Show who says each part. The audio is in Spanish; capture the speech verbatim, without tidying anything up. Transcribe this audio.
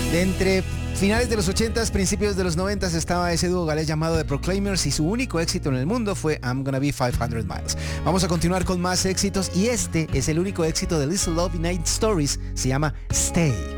Speaker 1: De entre finales de los ochentas, principios de los noventas estaba ese dúo galés llamado The Proclaimers y su único éxito en el mundo fue I'm Gonna Be quinientos Miles. Vamos a continuar con más éxitos y este es el único éxito de Little Love Night Stories, se llama Stay.